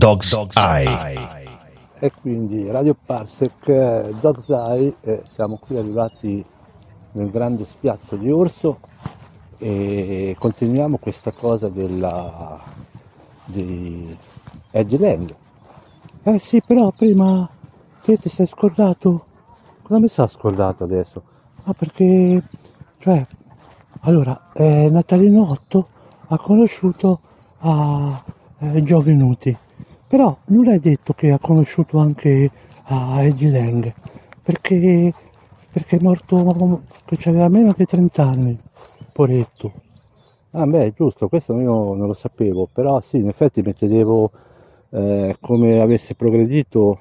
Dog's Eye. E quindi Radio Parsec, Dog's Eye, siamo qui arrivati nel grande spiazzo di Orso e continuiamo questa cosa di Eddie Lang. Sì, però prima te ti sei scordato. Cosa mi sa scordato adesso? Perché, cioè, allora, Natalino 8 ha conosciuto a Gio Venuti, però non è detto che ha conosciuto anche a Eddie Lang, perché è morto che aveva meno di 30 anni, poretto. Beh, giusto, questo io non lo sapevo, però sì, in effetti mi chiedevo come avesse progredito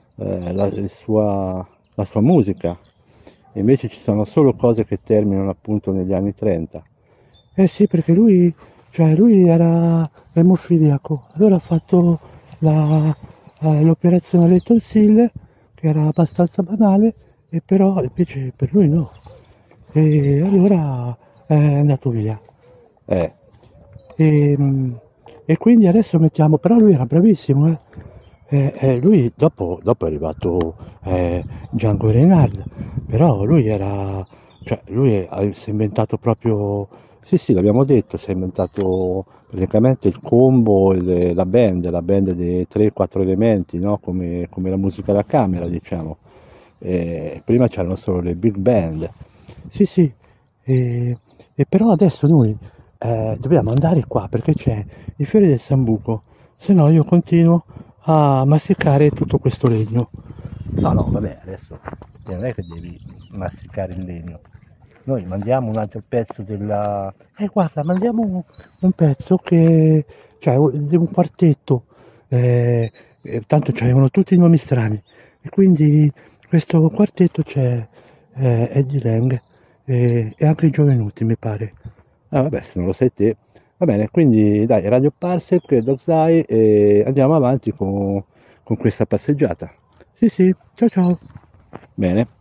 la sua musica. E invece ci sono solo cose che terminano appunto negli anni 30. Sì, perché lui era emofiliaco, allora ha fatto l'operazione alle tonsille, che era abbastanza banale, e però invece per lui no. E allora è andato via. Eh. E, e quindi adesso mettiamo, però lui era bravissimo, eh. Lui dopo è arrivato Django Reinhardt, però si è inventato proprio, sì, l'abbiamo detto, si è inventato praticamente il combo, la band dei 3-4 elementi, no? Come la musica da camera, diciamo. Prima c'erano solo le big band. Sì, e però adesso noi dobbiamo andare qua perché c'è il fiore del sambuco, se no io continuo a masticare tutto questo legno. No, vabbè, adesso non è che devi masticare il legno. Noi mandiamo un altro pezzo della... guarda, mandiamo un pezzo cioè di un quartetto, tanto c'avevano tutti i nomi strani, e quindi questo quartetto c'è Eddie Lang e anche Giovenuti, mi pare. Vabbè, se non lo sai te. Va bene, quindi dai, Radio Parsec, Dog's Eye, e andiamo avanti con questa passeggiata. Sì, ciao ciao. Bene.